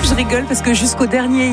Je rigole parce que jusqu'au dernier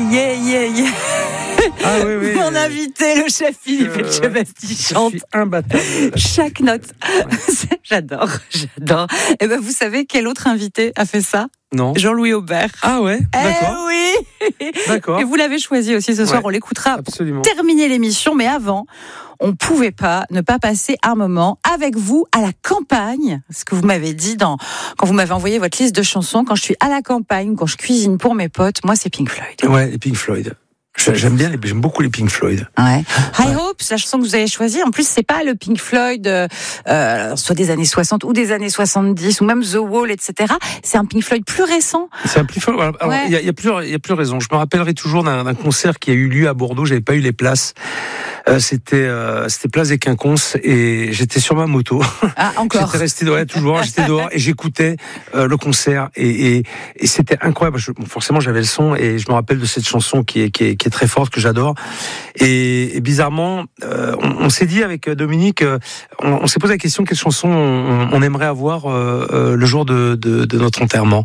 Ah oui. mon invité, le chef Philippe Etchebest, il chante. Je suis imbattable. Chaque note. Ouais. J'adore. Et ben, vous savez quel autre invité a fait ça? Non. Jean-Louis Aubert. Ah ouais, d'accord. Oui. D'accord. Et vous l'avez choisi aussi ce soir. Ouais, on l'écoutera absolument. pour terminer l'émission. Mais avant, on ne pouvait pas ne pas passer un moment avec vous à la campagne. Ce que vous m'avez dit quand vous m'avez envoyé votre liste de chansons, quand je suis à la campagne, quand je cuisine pour mes potes, moi c'est Pink Floyd. Ouais, les Pink Floyd. J'aime beaucoup les Pink Floyd. Ouais. High Hopes, la chanson que vous avez choisie. En plus, c'est pas le Pink Floyd, soit des années 60 ou des années 70 ou même The Wall, etc. C'est un Pink Floyd plus récent. C'est un Pink Floyd. Alors, Ouais. il y a plusieurs raisons. Je me rappellerai toujours d'un concert qui a eu lieu à Bordeaux. J'avais pas eu les places. C'était place des Quinconces et j'étais sur ma moto. Ah, encore. J'étais resté toujours. J'étais dehors et j'écoutais le concert et c'était incroyable. Forcément, j'avais le son et je me rappelle de cette chanson qui est très forte, que j'adore. Et bizarrement, on s'est dit avec Dominique, on s'est posé la question quelle chanson on aimerait avoir le jour de notre enterrement.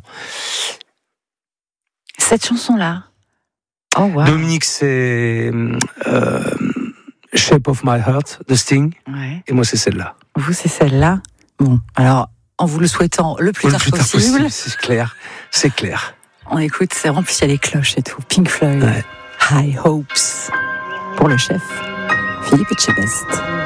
Cette chanson-là. Oh wow. Dominique, c'est Shape of My Heart de Sting. Ouais. Et moi, c'est celle-là. Vous, c'est celle-là. Bon, alors, en vous le souhaitant le plus tard possible, c'est clair. on écoute, c'est rempli, il y a les cloches et tout. Pink Floyd, Ouais. High Hopes, pour le chef Philippe Etchebest.